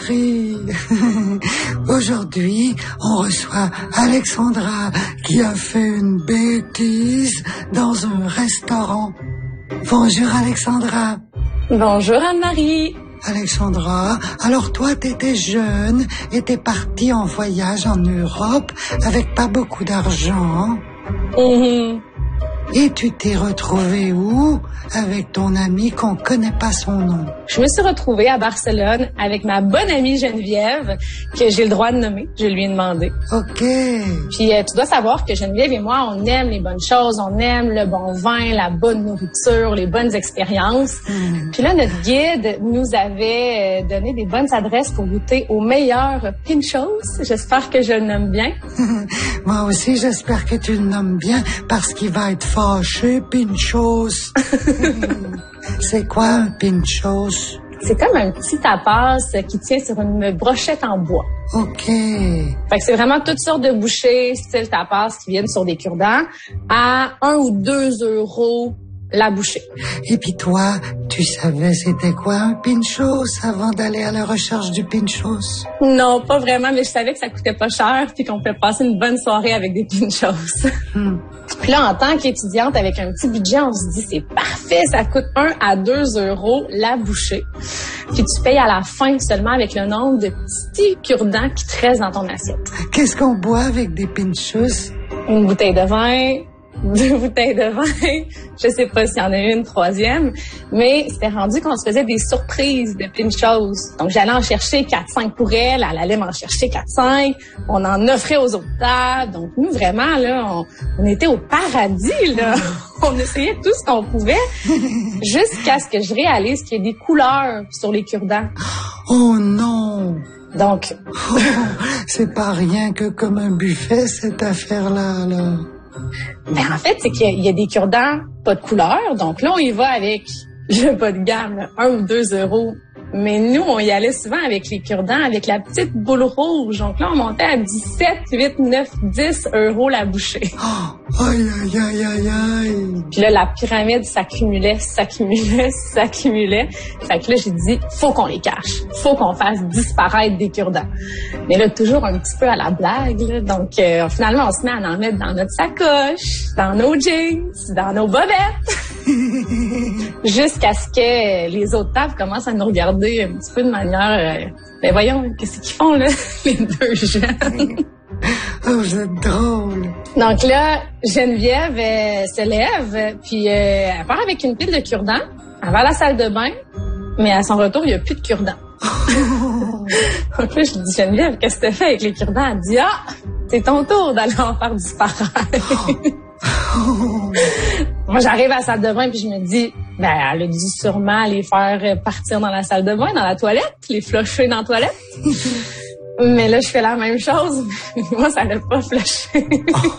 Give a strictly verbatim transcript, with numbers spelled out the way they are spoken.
Aujourd'hui, on reçoit Alexandra qui a fait une bêtise dans un restaurant. Bonjour Alexandra. Bonjour Anne-Marie. Alexandra, alors toi t'étais jeune et t'es partie en voyage en Europe avec pas beaucoup d'argent. Mm-hmm. Et tu t'es retrouvée où avec ton ami qu'on connaît pas son nom? Je me suis retrouvée à Barcelone avec ma bonne amie Geneviève, que j'ai le droit de nommer. Je lui ai demandé. OK. Puis euh, tu dois savoir que Geneviève et moi, on aime les bonnes choses, on aime le bon vin, la bonne nourriture, les bonnes expériences. Mm. Puis là, notre guide nous avait donné des bonnes adresses pour goûter aux meilleurs pinchos. J'espère que je le nomme bien. Moi aussi, j'espère que tu le nommes bien parce qu'il va être fâché, pinchos. C'est quoi un pinchos? C'est comme un petit tapas qui tient sur une brochette en bois. OK. Fait que c'est vraiment toutes sortes de bouchées, style tapas, qui viennent sur des cure-dents, à un ou deux euros la bouchée. Et puis toi, tu savais c'était quoi un pinchos avant d'aller à la recherche du pinchos? Non, pas vraiment, mais je savais que ça coûtait pas cher puis qu'on pouvait passer une bonne soirée avec des pinchos. Hmm. Puis là, en tant qu'étudiante avec un petit budget, on se dit c'est parfait, ça coûte un à deux euros la bouchée. Puis tu payes à la fin seulement avec le nombre de petits cure-dents qui te restent dans ton assiette. Qu'est-ce qu'on boit avec des pinchos? Une bouteille de vin, deux bouteilles de vin, je sais pas s'il y en a une troisième, mais c'était rendu qu'on se faisait des surprises de pinchos. Donc j'allais en chercher quatre cinq pour elle, elle allait m'en chercher quatre cinq, on en offrait aux autres tables. Donc nous vraiment là, on, on était au paradis là. On essayait tout ce qu'on pouvait jusqu'à ce que je réalise qu'il y a des couleurs sur les cure-dents. Oh non. Donc oh, c'est pas rien que comme un buffet cette affaire-là là. Ben en fait, c'est qu'il y a des cure-dents pas de couleur. Donc là, on y va avec le bas de gamme, là, un ou deux euros. Mais nous, on y allait souvent avec les cure-dents, avec la petite boule rouge. Donc là, on montait à dix-sept, huit, neuf, dix euros la bouchée. Oh, aïe, aïe, aïe, aïe, aïe. Puis là, la pyramide s'accumulait, s'accumulait, s'accumulait. Fait que là, j'ai dit, faut qu'on les cache. Faut qu'on fasse disparaître des cure-dents. Mais là, toujours un petit peu à la blague, là. Donc, euh, finalement, on se met à en mettre dans notre sacoche, dans nos jeans, dans nos bobettes. Jusqu'à ce que les autres tables commencent à nous regarder un petit peu de manière... Euh, ben voyons, qu'est-ce qu'ils font, là, les deux jeunes? Oh, vous êtes drôle. Donc là, Geneviève euh, se lève, puis euh, elle part avec une pile de cure-dents. Elle va à la salle de bain, mais à son retour, il n'y a plus de cure-dents. Donc là, je dis, Geneviève, qu'est-ce que tu fais avec les cure-dents? Elle dit, ah, c'est ton tour d'aller en faire disparaître. Moi, j'arrive à la salle de bain puis je me dis, ben, elle a dû sûrement les faire partir dans la salle de bain, dans la toilette, les flusher dans la toilette. Mais là, je fais la même chose. Moi, ça n'a pas flushé.